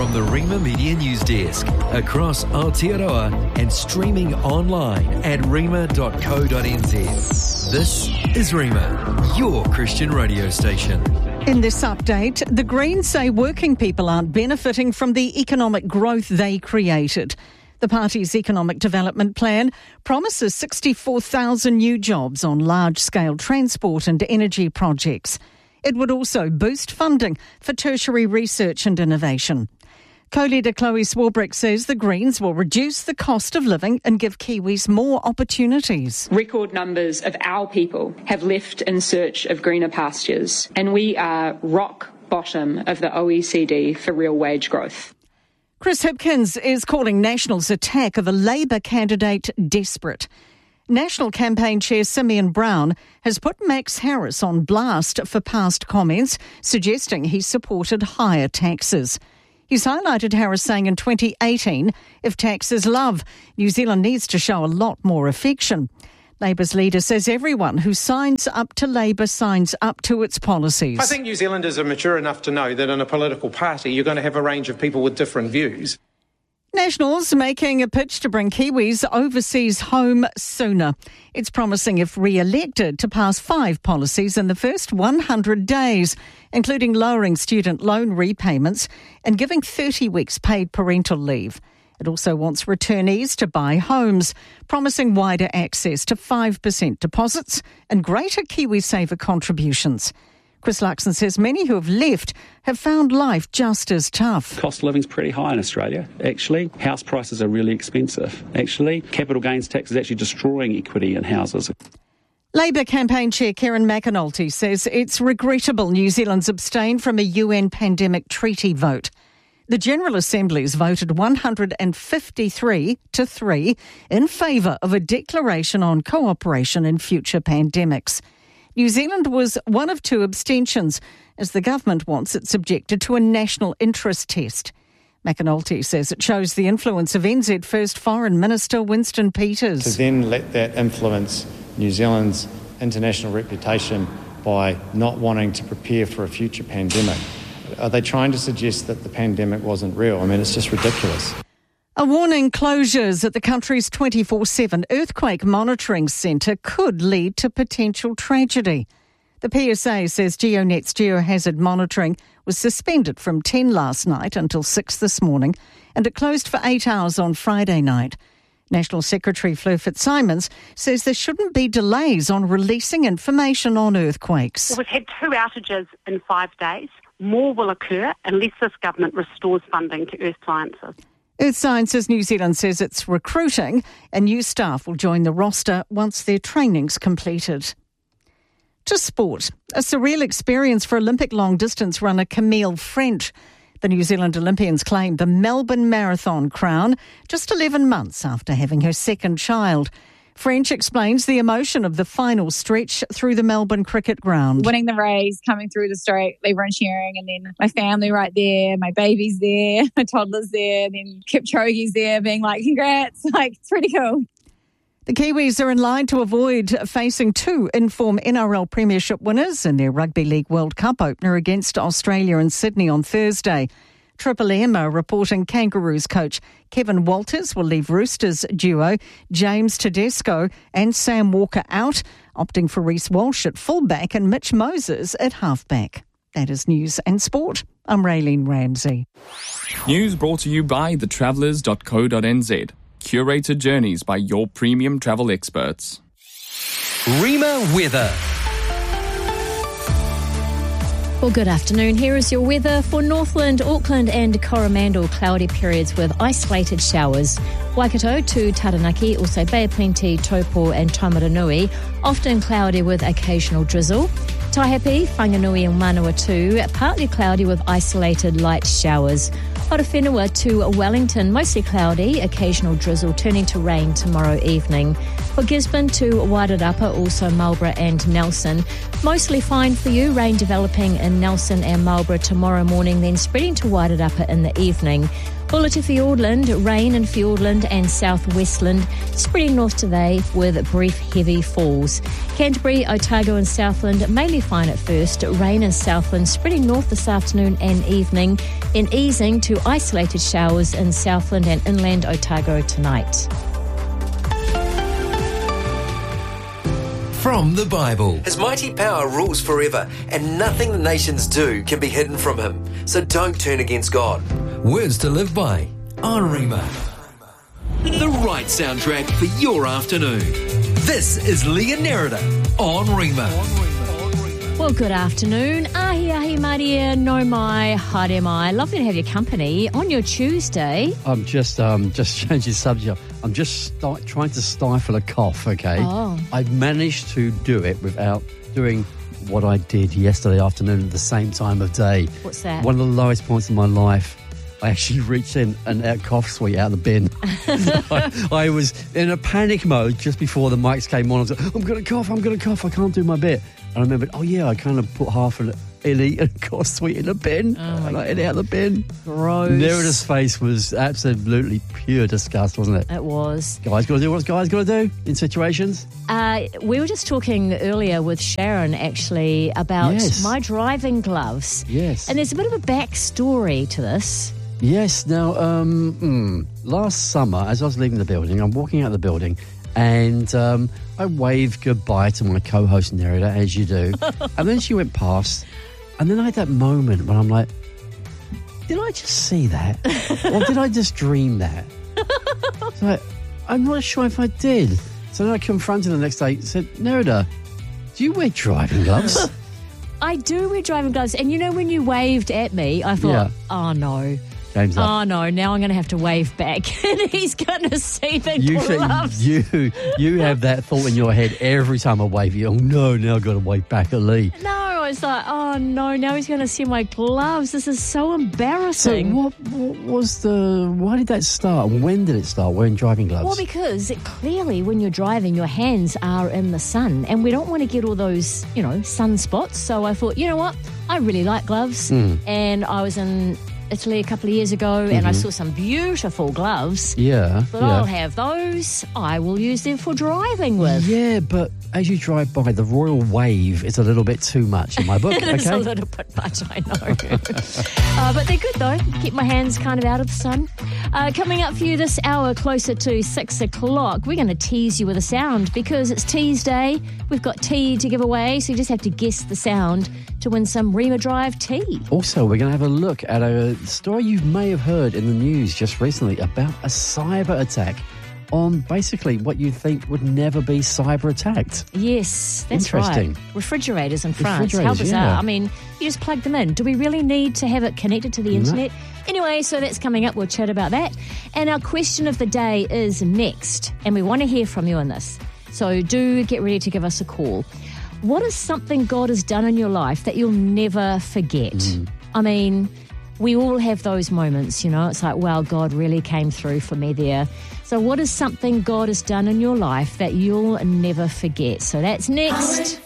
from the Rima Media News Desk across Aotearoa and streaming online at rima.co.nz. This is Rima, your Christian radio station. In this update, the Greens say working people aren't benefiting from the economic growth they created. The party's economic development plan promises 64,000 new jobs on large-scale transport and energy projects. It would also boost funding for tertiary research and innovation. Co-leader Chloe Swarbrick says the Greens will reduce the cost of living and give Kiwis more opportunities. Record numbers of our people have left in search of greener pastures, and we are rock bottom of the OECD for real wage growth. Chris Hipkins is calling National's attack of a Labour candidate desperate. National Campaign Chair Simeon Brown has put Max Harris on blast for past comments suggesting he supported higher taxes. He's highlighted Harris saying in 2018, if tax is love, New Zealand needs to show a lot more affection. Labour's leader says everyone who signs up to Labour signs up to its policies. I think New Zealanders are mature enough to know that in a political party you're going to have a range of people with different views. National's making a pitch to bring Kiwis overseas home sooner. It's promising, if re-elected, to pass 5 policies in the first 100 days, including lowering student loan repayments and giving 30 weeks paid parental leave. It also wants returnees to buy homes, promising wider access to 5% deposits and greater KiwiSaver contributions. Chris Luxon says many who have left have found life just as tough. Cost of living's pretty high in Australia, actually. House prices are really expensive, actually. Capital gains tax is actually destroying equity in houses. Labour campaign chair Karen McAnulty says it's regrettable New Zealand's abstained from a UN pandemic treaty vote. The General Assembly's voted 153 to 3 in favour of a declaration on cooperation in future pandemics. New Zealand was one of 2 abstentions, as the government wants it subjected to a national interest test. McAnulty says it shows the influence of NZ First Foreign Minister Winston Peters. To then let that influence New Zealand's international reputation by not wanting to prepare for a future pandemic. Are they trying to suggest that the pandemic wasn't real? I mean, it's just ridiculous. A warning: closures at the country's 24/7 earthquake monitoring centre could lead to potential tragedy. The PSA says GeoNet's geohazard monitoring was suspended from 10 last night until 6 this morning, and it closed for 8 hours on Friday night. National Secretary Fleur Fitzsimons says there shouldn't be delays on releasing information on earthquakes. Well, we've had 2 outages in 5 days. More will occur unless this government restores funding to Earth Sciences. Earth Sciences New Zealand says it's recruiting, and new staff will join the roster once their training's completed. To sport, a surreal experience for Olympic long-distance runner Camille French. The New Zealand Olympians claimed the Melbourne Marathon crown just 11 months after having her second child. French explains the emotion of the final stretch through the Melbourne cricket ground. Winning the race, coming through the straight, everyone cheering, and then my family right there, my baby's there, my toddler's there, and then Kipchoge's there being like, congrats, like, it's pretty cool. The Kiwis are in line to avoid facing 2 in-form NRL Premiership winners in their Rugby League World Cup opener against Australia in Sydney on Thursday. Triple M are reporting Kangaroos coach Kevin Walters will leave Roosters duo James Tedesco and Sam Walker out, opting for Reece Walsh at fullback and Mitch Moses at halfback. That is News and Sport. I'm Raylene Ramsey. News brought to you by thetravellers.co.nz. Curated journeys by your premium travel experts. Rima weather. Well, good afternoon. Here is your weather for Northland, Auckland and Coromandel. Cloudy periods with isolated showers. Waikato to Taranaki, also Bay of Plenty, Taupo and Taumaranui, often cloudy with occasional drizzle. Taihape, Whanganui and Manawatu, partly cloudy with isolated light showers. Horowhenua to Wellington, mostly cloudy, occasional drizzle turning to rain tomorrow evening. For Gisborne to Wairarapa, also Marlborough and Nelson. Mostly fine for you. Rain developing in Nelson and Marlborough tomorrow morning, then spreading to Wairarapa in the evening. Buller to Fiordland, rain in Fiordland and South Westland, spreading north today with brief heavy falls. Canterbury, Otago and Southland, mainly fine at first. Rain in Southland, spreading north this afternoon and evening, then easing to isolated showers in Southland and inland Otago tonight. From the Bible. His mighty power rules forever, and nothing the nations do can be hidden from him. So don't turn against God. Words to live by on Rima. The right soundtrack for your afternoon. This is Leah Nerida on Rima. Well, good afternoon. Ahi Maria, no mai, haere mai. Lovely to have your company on your Tuesday. I'm just changing subject. I'm just trying to stifle a cough, okay? Oh. I've managed to do it without doing what I did yesterday afternoon at the same time of day. What's that? One of the lowest points in my life. I actually reached in a cough sweet out of the bin. I was in a panic mode just before the mics came on. I was like, I'm going to cough, I can't do my bit. And I remembered, I kind of put half an illy and cough sweet in a bin. And I ate it out of the bin. Gross. Nerida's face was absolutely pure disgust, wasn't it? It was. Guys got to do what guys got to do in situations. We were just talking earlier with Sharon, actually, about my driving gloves. Yes. And there's a bit of a backstory to this. Yes. Now, last summer, as I was leaving the building, I'm walking out of the building, and I waved goodbye to my co-host Nerida, as you do. And then she went past, and then I had that moment when I'm like, did I just see that? Or did I just dream that? So I'm not sure if I did. So then I confronted her the next day and said, Nerida, do you wear driving gloves? I do wear driving gloves. And you know, when you waved at me, I thought, oh no. Game's up. Oh no, now I'm going to have to wave back and he's going to see the gloves. You have that thought in your head every time I wave you. Oh no, now I've got to wave back at Lee. No, I was like, oh no, now he's going to see my gloves. This is so embarrassing. So why did that start? When did it start, wearing driving gloves? Well, because clearly when you're driving, your hands are in the sun and we don't want to get all those, sunspots. So I thought, you know what? I really like gloves. And I was in Italy a couple of years ago and I saw some beautiful gloves. Yeah. But I'll have those. I will use them for driving with. Yeah, but as you drive by, the royal wave is a little bit too much in my book. It's a little bit much, I know. But they're good though. Keep my hands kind of out of the sun. Coming up for you this hour, closer to 6 o'clock, we're going to tease you with a sound because it's Tease Day. We've got tea to give away, so you just have to guess the sound to win some Rima Drive tea. Also, we're going to have a look at a story you may have heard in the news just recently about a cyber attack on basically what you think would never be cyber attacked. Yes, that's interesting. Right. Refrigerators in France. How bizarre. Yeah. I mean, you just plug them in. Do we really need to have it connected to the internet? Anyway, so that's coming up. We'll chat about that. And our question of the day is next. And we want to hear from you on this. So do get ready to give us a call. What is something God has done in your life that you'll never forget? I mean, we all have those moments, It's like, wow, God really came through for me there. So what is something God has done in your life that you'll never forget? So that's next.